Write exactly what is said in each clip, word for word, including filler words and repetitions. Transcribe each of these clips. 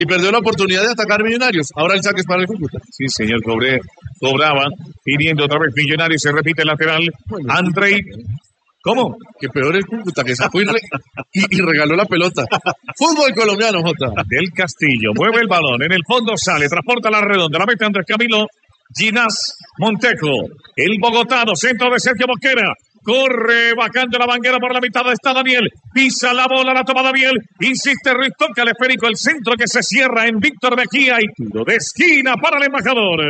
Y perdió la oportunidad de atacar Millonarios. Ahora el saque es para el Cúcuta. Sí, señor, cobré, cobraba, pidiendo otra vez Millonarios, se repite el lateral. Bueno, Andrei. ¿Cómo? Que peor el Cúcuta, que sacó y, re, y, y regaló la pelota. Fútbol colombiano, Jota. Del Castillo, mueve el balón, en el fondo sale, transporta la redonda, la mete Andrés Camilo Ginás Montejo, el bogotano, centro de Sergio Mosquera. Corre bajando la banguera por la mitad, está Daniel, pisa la bola, la toma Daniel, insiste Ruiz, toca el esférico, el centro que se cierra en Víctor Mejía y tiro de esquina para el embajador.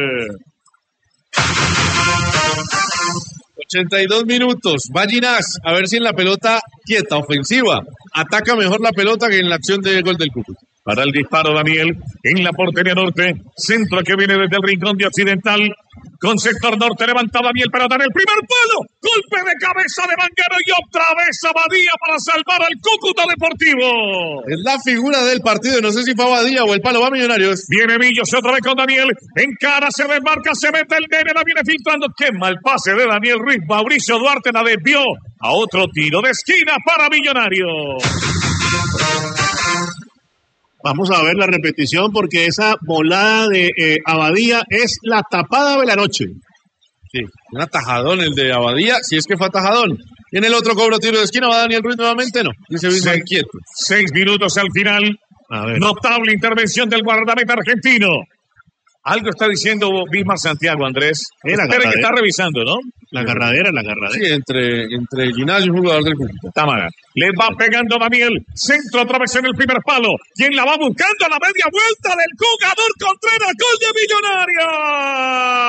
ochenta y dos minutos, va Ginás, a ver si en la pelota quieta, ofensiva, ataca mejor la pelota que en la acción de gol del Cúcuta. Para el disparo Daniel, en la portería norte, centro que viene desde el rincón de Occidental, con sector norte levanta Daniel, pelota en el primer palo, golpe de cabeza de Banguero y otra vez Abadía para salvar al Cúcuta Deportivo. Es la figura del partido, no sé si fue Abadía o el palo, va Millonarios. Viene Millos otra vez con Daniel, encara, se desmarca, se mete el nene, la viene filtrando, qué mal pase de Daniel Ruiz, Mauricio Duarte la desvió a otro tiro de esquina para Millonarios. Vamos a ver la repetición porque esa volada de eh, Abadía es la tapada de la noche. Sí, un atajadón el de Abadía, si es que fue atajadón. Y en el otro cobro tiro de esquina va Daniel Ruiz nuevamente, no. Dice Bismarck seis, quieto. Seis minutos al final. A ver. Notable intervención del guardameta argentino. Algo está diciendo Bismarck Santiago, Andrés. Era Espera que está revisando, ¿no? La agarradera, la agarradera. Sí, entre, entre Ginás y un jugador del Cúcuta. Tamara. Le va pegando Daniel. Centro otra vez en el primer palo. ¿Quién la va buscando a la media vuelta del jugador Contreras? Gol de Millonarios.